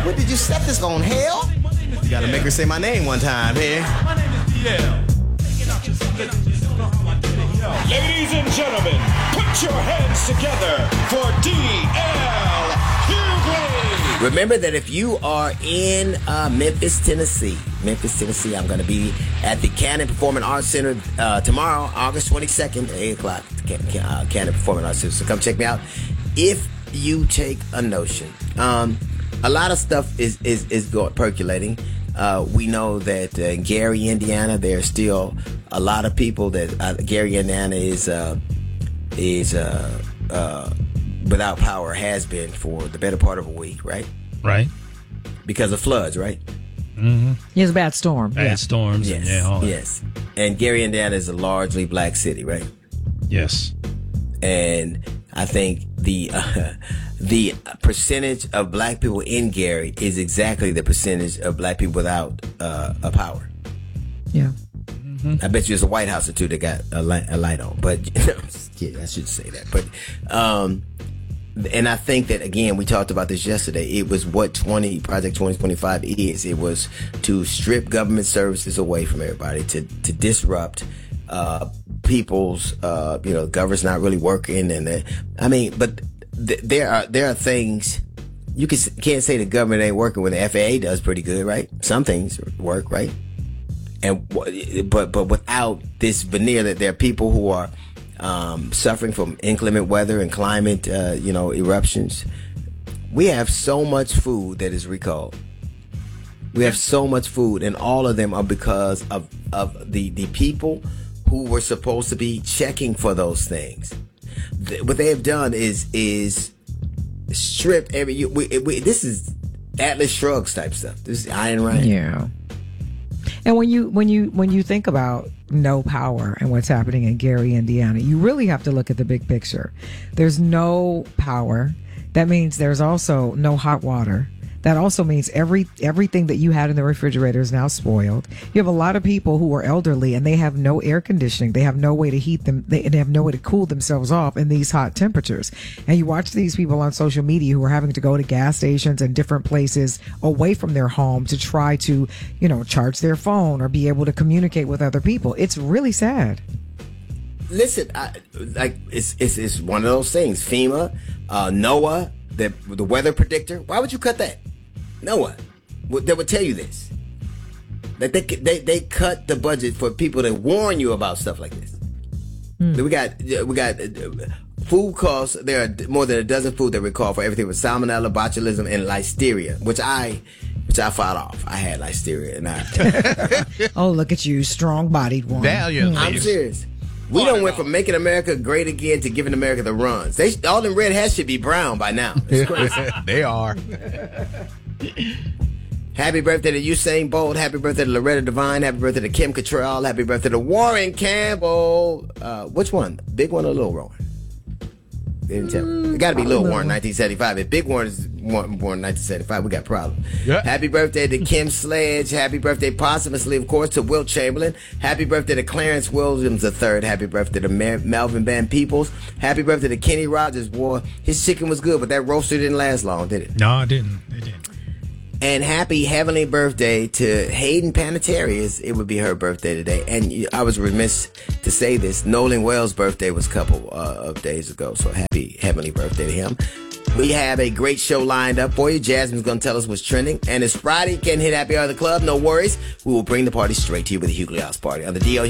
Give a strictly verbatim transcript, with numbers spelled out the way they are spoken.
What did you set this on, hell? You gotta make her say my name one time here. My name is D L. Ladies and gentlemen, put your hands together for D L Hughley. Remember that if you are in uh, Memphis, Tennessee, Memphis, Tennessee, I'm going to be at the Cannon Performing Arts Center uh, tomorrow, August twenty-second, at eight o'clock, Can- Can- uh, Cannon Performing Arts Center. So come check me out. If you take a notion, um, a lot of stuff is, is, is going, percolating. Uh, we know that uh, in Gary, Indiana, there's still a lot of people that uh, Gary, Indiana is uh, is uh, uh, without power, has been for the better part of a week, right? Right. Because of floods, right? Mm-hmm. It's a bad storm. Bad yeah. storms. Yes. And yeah, all that. Yes. And Gary, Indiana is a largely black city, right? Yes. And I think the uh, the percentage of black people in Gary is exactly the percentage of black people without uh, a power. Yeah. Mm-hmm. I bet you there's a White House or two that got a light, a light on, but you know, yeah, I should say that. But um, and I think that again, we talked about this yesterday. It was what twenty Project twenty twenty-five is. It was to strip government services away from everybody, to to disrupt uh, people's, uh, you know, government's not really working, and uh, I mean, but th- there are there are things you can, can't say the government ain't working when the F A A does pretty good, right? Some things work, right? And but but without this veneer that there are people who are um, suffering from inclement weather and climate, uh, you know, eruptions. We have so much food that is recalled. We have so much food, and all of them are because of of the the people who were supposed to be checking for those things. The, what they have done is is stripped every. You, we, we, this is Atlas Shrugs type stuff. This is Ayn Rand. Yeah. And when you when you when you think about no power and what's happening in Gary, Indiana, you really have to look at the big picture. There's no power. That means there's also no hot water. That also means every everything that you had in the refrigerator is now spoiled. You have a lot of people who are elderly and they have no air conditioning. They have no way to heat them. They, they have no way to cool themselves off in these hot temperatures. And you watch these people on social media who are having to go to gas stations and different places away from their home to try to, you know, charge their phone or be able to communicate with other people. It's really sad. Listen, I, like it's, it's it's one of those things. FEMA, uh, NOAA, the the weather predictor. Why would you cut that? NOAA, they would tell you this. That they they they cut the budget for people to warn you about stuff like this. Mm. We got we got food costs. There are more than a dozen food that recall for everything with salmonella, botulism, and listeria, which I which I fought off. I had listeria, and I. Oh, look at you, strong-bodied one. Valiantly. I'm serious. We don't went from making America great again to giving America the runs. They all them red hats should be brown by now. It's crazy. They are. Happy birthday to Usain Bolt. Happy birthday to Loretta Devine. Happy birthday to Kim Cattrall. Happy birthday to Warren Campbell. Uh, which one? Big one or Little Warren? They didn't tell me. It got to be Little Warren, nineteen seventy-five. If Big Warren is born in nineteen seventy-five, we got a problem. Yeah. Happy birthday to Kim Sledge. Happy birthday, posthumously, of course, to Wilt Chamberlain. Happy birthday to Clarence Williams the third. Happy birthday to Mer- Melvin Van Peebles. Happy birthday to Kenny Rogers. Boy, his chicken was good, but that roaster didn't last long, did it? No, it didn't. It didn't. And happy heavenly birthday to Hayden Panettiere. It would be her birthday today. And I was remiss to say this. Nolan Wells' birthday was a couple uh, of days ago. So happy heavenly birthday to him. We have a great show lined up for you. Jasmine's going to tell us what's trending. And it's Friday. Can't hit Happy Hour of the Club. No worries. We will bring the party straight to you with the Hughley House Party on the D L